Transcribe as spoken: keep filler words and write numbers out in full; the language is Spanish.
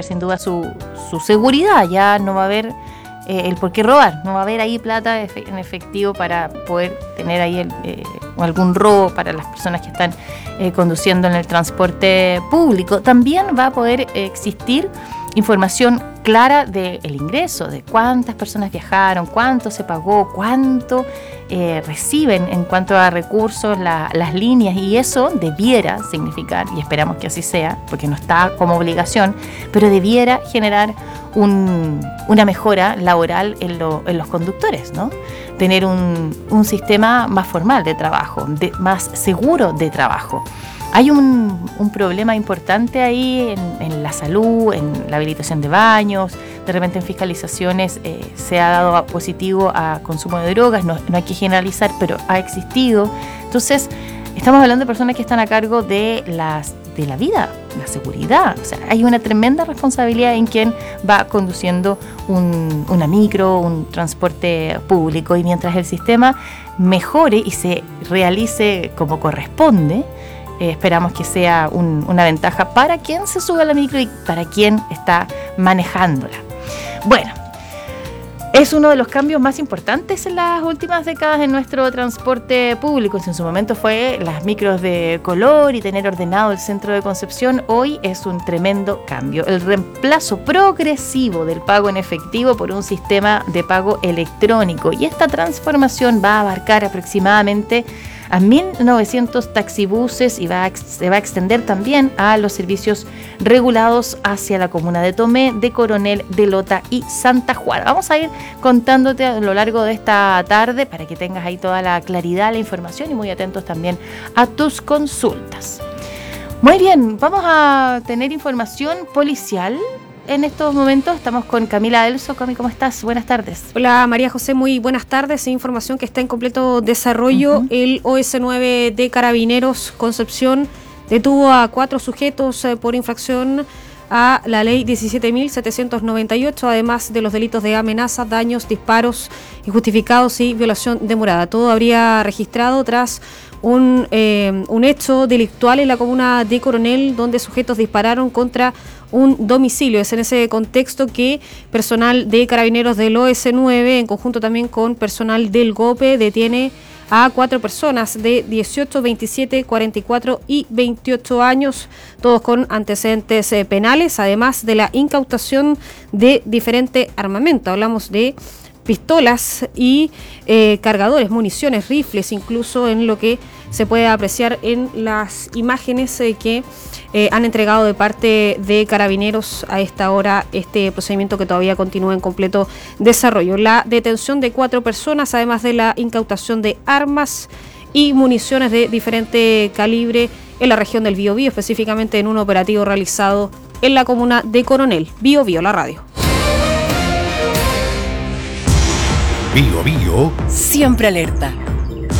sin duda su, su seguridad. Ya no va a haber eh, el por qué robar, no va a haber ahí plata en efectivo para poder tener ahí el, eh, algún robo para las personas que están eh, conduciendo en el transporte público. También va a poder eh, existir información clara del ingreso, de cuántas personas viajaron, cuánto se pagó, cuánto eh, reciben en cuanto a recursos la, las líneas, y eso debiera significar, y esperamos que así sea, porque no está como obligación, pero debiera generar un, una mejora laboral en, lo, en los conductores, ¿no? Tener un, un sistema más formal de trabajo, de, más seguro de trabajo. Hay un, un problema importante ahí en, en la salud, en la habilitación de baños, de repente en fiscalizaciones eh, se ha dado positivo a consumo de drogas, no, no hay que generalizar, pero ha existido. Entonces, estamos hablando de personas que están a cargo de, las, de la vida, la seguridad. O sea, hay una tremenda responsabilidad en quien va conduciendo un, una micro, un transporte público, y mientras el sistema mejore y se realice como corresponde, Eh, esperamos que sea un, una ventaja para quien se sube a la micro y para quien está manejándola. Bueno, es uno de los cambios más importantes en las últimas décadas en nuestro transporte público. Si en su momento fue las micros de color y tener ordenado el centro de Concepción, hoy es un tremendo cambio. El reemplazo progresivo del pago en efectivo por un sistema de pago electrónico. Y esta transformación va a abarcar aproximadamente a mil novecientos taxibuses y va a, se va a extender también a los servicios regulados hacia la comuna de Tomé, de Coronel, de Lota y Santa Juana. Vamos a ir contándote a lo largo de esta tarde para que tengas ahí toda la claridad, la información, y muy atentos también a tus consultas. Muy bien, vamos a tener información policial. En estos momentos estamos con Camila Elso. Cami, ¿cómo estás? Buenas tardes. Hola María José, muy buenas tardes. Información que está en completo desarrollo. Uh-huh. El O S nueve de Carabineros Concepción detuvo a cuatro sujetos eh, por infracción a la ley diecisiete mil setecientos noventa y ocho, además de los delitos de amenaza, daños, disparos injustificados y violación de morada. Todo habría registrado tras un, eh, un hecho delictual en la comuna de Coronel, donde sujetos dispararon contra un domicilio. Es en ese contexto que personal de Carabineros del O S nueve, en conjunto también con personal del GOPE, detiene a cuatro personas de dieciocho, veintisiete, cuarenta y cuatro y veintiocho años, todos con antecedentes eh, penales, además de la incautación de diferente armamento. Hablamos de pistolas y eh, cargadores, municiones, rifles, incluso en lo que se puede apreciar en las imágenes eh, que eh, han entregado de parte de Carabineros a esta hora, este procedimiento que todavía continúa en completo desarrollo. La detención de cuatro personas, además de la incautación de armas y municiones de diferente calibre en la región del Biobío, específicamente en un operativo realizado en la comuna de Coronel. Biobío, la radio. Bio Bio siempre alerta.